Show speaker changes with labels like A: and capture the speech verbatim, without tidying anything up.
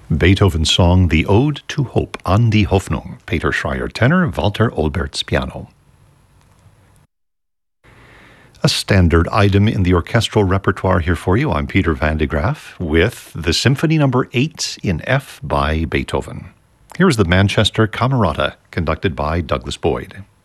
A: Beethoven's song The Ode to Hope, An die Hoffnung, Peter Schreier tenor, Walter Olbertz piano. A standard item in the orchestral repertoire here for you. I'm Peter van de Graaf with the Symphony Number eight in F by Beethoven. Here's the Manchester Camerata, conducted by Douglas Boyd.